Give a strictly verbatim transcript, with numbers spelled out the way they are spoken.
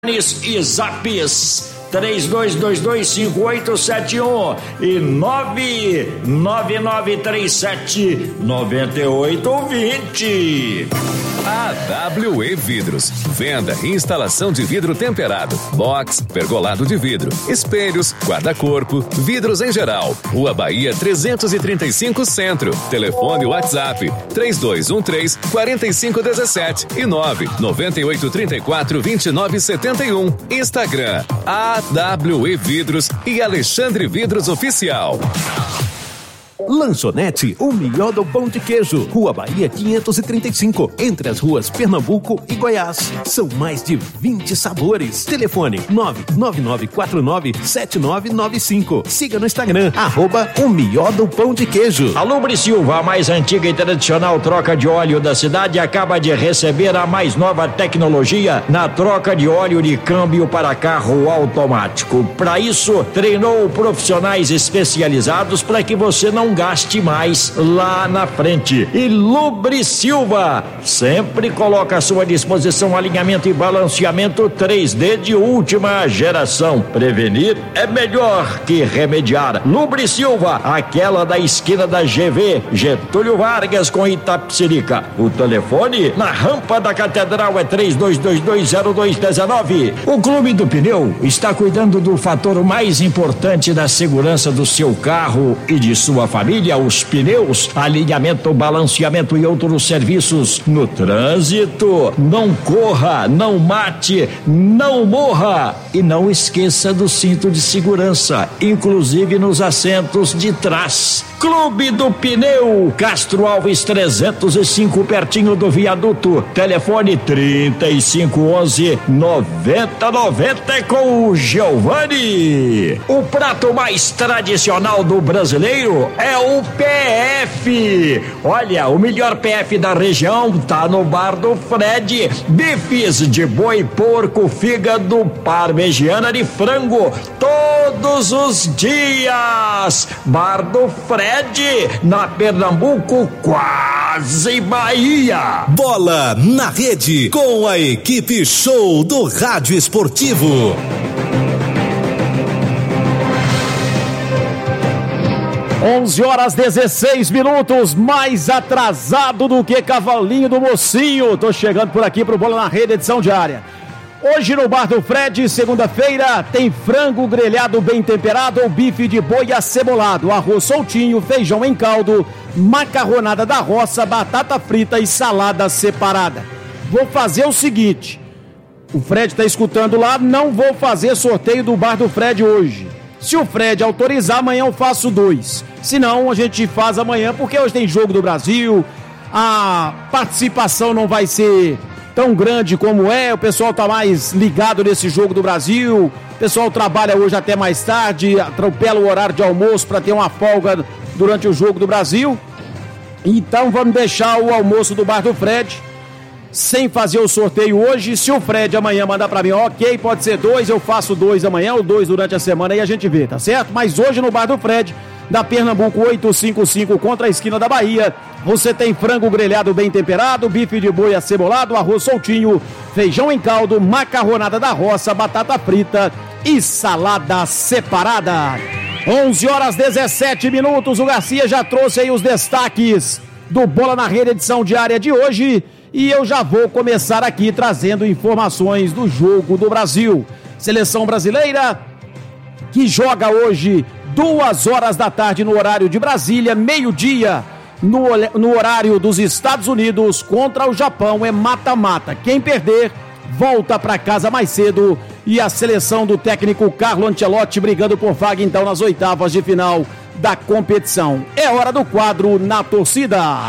e Zaps três dois dois dois, cinco oito sete um e nove nove nove três sete nove oito dois zero. A W E Vidros, venda e instalação de vidro temperado, box, pergolado de vidro, espelhos, guarda-corpo, vidros em geral. Rua Bahia trezentos e trinta e cinco Centro. Telefone WhatsApp três dois um três, quatro cinco um sete e nove nove oito três quatro, dois nove sete um. Instagram A W E Vidros e Alexandre Vidros Oficial. Lanchonete, o melhor do pão de queijo. Rua Bahia quinhentos e trinta e cinco, entre as ruas Pernambuco e Goiás. São mais de vinte sabores. Telefone nove nove nove quatro nove sete nove nove cinco. Siga no Instagram, arroba o melhor do pão de queijo. A Lubre Silva, a mais antiga e tradicional troca de óleo da cidade, acaba de receber a mais nova tecnologia na troca de óleo de câmbio para carro automático. Para isso, treinou profissionais especializados para que você não gaste mais lá na frente. E Lubre Silva sempre coloca à sua disposição alinhamento e balanceamento três D de última geração. Prevenir é melhor que remediar. Lubre Silva, aquela da esquina da G V, Getúlio Vargas com Itapecerica. O telefone na rampa da Catedral é três dois dois dois, zero dois um nove. O Clube do Pneu está cuidando do fator mais importante da segurança do seu carro e de sua família. Família, os pneus, alinhamento, balanceamento e outros serviços no trânsito. Não corra, não mate, não morra e não esqueça do cinto de segurança, inclusive nos assentos de trás. Clube do Pneu, Castro Alves trezentos e cinco, pertinho do viaduto. Telefone trinta e cinco onze, noventa noventa com o Giovanni. O prato mais tradicional do brasileiro é o P F. Olha, o melhor P F da região tá no Bar do Fred. Bifes de boi, porco, fígado, parmegiana de frango, todos os dias. Bar do Fred, na Pernambuco, quase Bahia. Bola na rede, com a equipe show do Rádio Esportivo. onze horas dezesseis minutos, mais atrasado do que cavalinho do mocinho. Tô chegando por aqui pro Bola na Rede, edição diária. Hoje no Bar do Fred, segunda-feira, tem frango grelhado bem temperado ou bife de boi acebolado, arroz soltinho, feijão em caldo, macarronada da roça, batata frita e salada separada. Vou fazer o seguinte, o Fred tá escutando lá, não vou fazer sorteio do Bar do Fred hoje. Se o Fred autorizar, amanhã eu faço dois. Se não, a gente faz amanhã, porque hoje tem Jogo do Brasil, a participação não vai ser tão grande como é, o pessoal tá mais ligado nesse Jogo do Brasil, o pessoal trabalha hoje até mais tarde, atropela o horário de almoço para ter uma folga durante o Jogo do Brasil. Então vamos deixar o almoço do Bar do Fred sem fazer o sorteio hoje. Se o Fred amanhã mandar pra mim, ok, pode ser dois, eu faço dois amanhã ou dois durante a semana e a gente vê, tá certo? Mas hoje no Bar do Fred, da Pernambuco oitocentos e cinquenta e cinco, contra a esquina da Bahia, você tem frango grelhado bem temperado, bife de boi acebolado, arroz soltinho, feijão em caldo, macarronada da roça, batata frita e salada separada. onze horas dezessete minutos, o Garcia já trouxe aí os destaques do Bola na Rede, edição diária de hoje. E eu já vou começar aqui trazendo informações do Jogo do Brasil. Seleção brasileira que joga hoje duas horas da tarde no horário de Brasília, meio-dia no, no horário dos Estados Unidos contra o Japão. É mata-mata. Quem perder volta para casa mais cedo. E a seleção do técnico Carlo Ancelotti brigando por vaga então nas oitavas de final da competição. É hora do quadro Na Torcida.